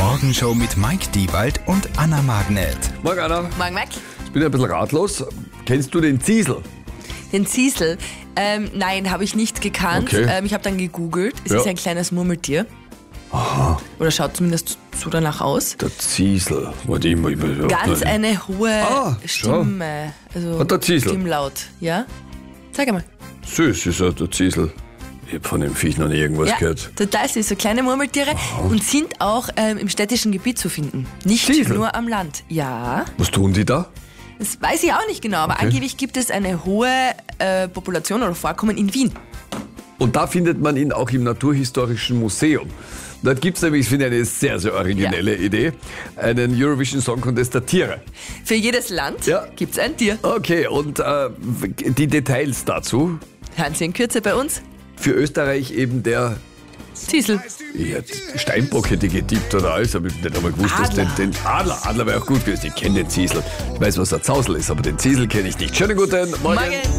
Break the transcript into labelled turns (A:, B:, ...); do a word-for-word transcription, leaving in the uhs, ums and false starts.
A: Morgenshow mit Mike Diewald und Anna Magnet.
B: Morgen, Anna.
C: Morgen, Mike.
B: Ich bin ein bisschen ratlos. Kennst du den Ziesel?
C: Den Ziesel? Ähm, nein, habe ich nicht gekannt.
B: Okay.
C: Ähm, ich habe dann gegoogelt. Es
B: Ja.
C: ist ein kleines Murmeltier.
B: Aha.
C: Oder schaut zumindest so danach aus.
B: Der Ziesel. Warte, ich mal, ich mal,
C: Ganz eine hohe
B: Ah,
C: Stimme. Also
B: Und der Ziesel?
C: Stimmlaut. Ja? Sag einmal.
B: Süß ist er, der Ziesel. Ich hab von dem Viech noch nie irgendwas
C: Ja,
B: gehört.
C: total süß. So kleine Murmeltiere und sind auch ähm, im städtischen Gebiet zu finden. Nicht
B: Ziesel?
C: nur am Land. Ja,
B: Was tun die da?
C: das weiß ich auch nicht genau, aber
B: Okay.
C: angeblich gibt es eine hohe äh, Population oder Vorkommen in Wien.
B: Und da findet man ihn auch im Naturhistorischen Museum. Dort gibt es nämlich, ich finde, eine sehr, sehr originelle Idee, einen Eurovision Song Contest der Tiere.
C: Für jedes Land
B: Ja.
C: gibt es ein Tier.
B: Okay, und äh, die Details dazu.
C: Hören Sie in Kürze bei uns.
B: Für Österreich eben der
C: Ziesel.
B: ja, Steinbock hätte ich getippt oder alles, aber ich hab nicht einmal gewusst, dass den,
C: Adler.
B: den Adler, Adler wäre auch gut gewesen. Ich kenne den Ziesel. Ich weiß, was der Zausel ist, aber den Ziesel kenne ich nicht. Schönen guten Morgen.
C: Morgen.